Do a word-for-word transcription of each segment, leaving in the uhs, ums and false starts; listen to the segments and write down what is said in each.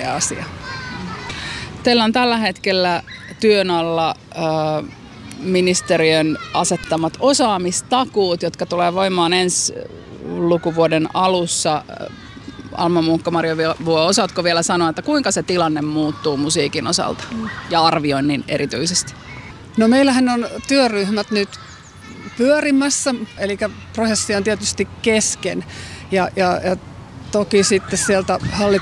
tärkeä asia. Teillä on tällä hetkellä työn alla äh, ministeriön asettamat osaamistakuut, jotka tulee voimaan ensi lukuvuoden alussa. Alma Munkka-Marjovuo, osaatko vielä sanoa, että kuinka se tilanne muuttuu musiikin osalta ja arvioinnin erityisesti? No meillähän on työryhmät nyt pyörimässä, eli prosessi on tietysti kesken ja, ja, ja toki sitten sieltä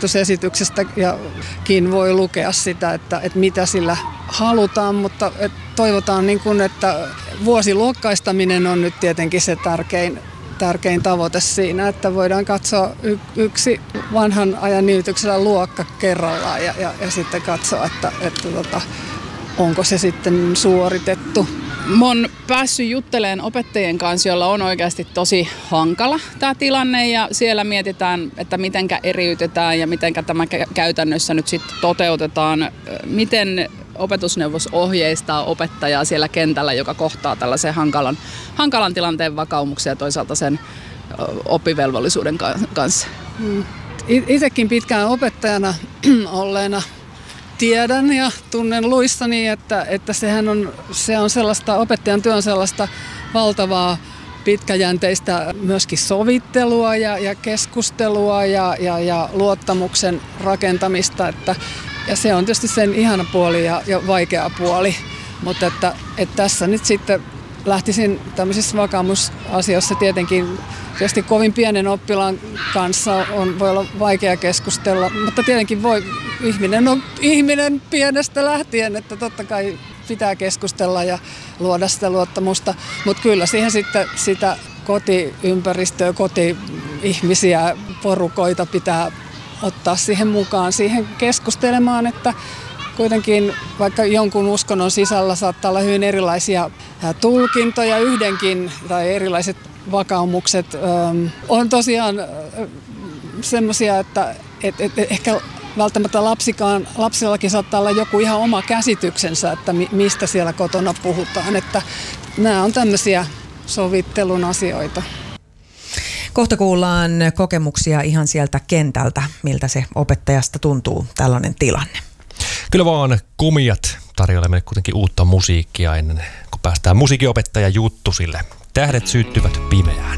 hallitusesityksestäkin voi lukea sitä, että, että mitä sillä halutaan, mutta että toivotaan, niin kuin, että vuosiluokkaistaminen on nyt tietenkin se tärkein, tärkein tavoite siinä, että voidaan katsoa y- yksi vanhan ajan nimityksellä luokka kerrallaan ja, ja, ja sitten katsoa, että, että tota, onko se sitten suoritettu. Mä oon päässyt juttelemaan opettajien kanssa, jolla on oikeasti tosi hankala tämä tilanne ja siellä mietitään, että mitenkä eriytetään ja mitenkä tämä käytännössä nyt sitten toteutetaan. Miten opetusneuvos ohjeistaa opettajaa siellä kentällä, joka kohtaa tällaisen hankalan, hankalan tilanteen vakaumuksen ja toisaalta sen oppivelvollisuuden kanssa? Hmm. Itsekin pitkään opettajana olleena tiedän ja tunnen luissani, että, että sehän on, se on sellaista, opettajan työ on sellaista valtavaa pitkäjänteistä myöskin sovittelua ja, ja keskustelua ja, ja, ja luottamuksen rakentamista. Että, ja se on tietysti sen ihana puoli ja, ja vaikea puoli, mutta että, että tässä nyt sitten lähtisin tämmöisissä vakaumusasioissa tietenkin tietysti kovin pienen oppilaan kanssa on, voi olla vaikea keskustella, mutta tietenkin voi, ihminen on ihminen pienestä lähtien, että totta kai pitää keskustella ja luoda sitä luottamusta, mutta kyllä siihen sitten sitä kotiympäristöä, koti-ihmisiä, porukoita pitää ottaa siihen mukaan, siihen keskustelemaan, että kuitenkin vaikka jonkun uskonnon sisällä saattaa olla hyvin erilaisia tulkintoja yhdenkin tai erilaiset vakaumukset ähm, on tosiaan äh, semmoisia, että et, et, ehkä välttämättä lapsikaan, lapsillakin saattaa olla joku ihan oma käsityksensä, että mi, mistä siellä kotona puhutaan. Että nämä on tämmöisiä sovittelun asioita. Kohta kuullaan kokemuksia ihan sieltä kentältä, miltä se opettajasta tuntuu tällainen tilanne. Kyllä vaan komiat tarjoilemme kuitenkin uutta musiikkia ennen kuin päästään musiikinopettaja Juttusille. Tähdet syttyvät pimeään.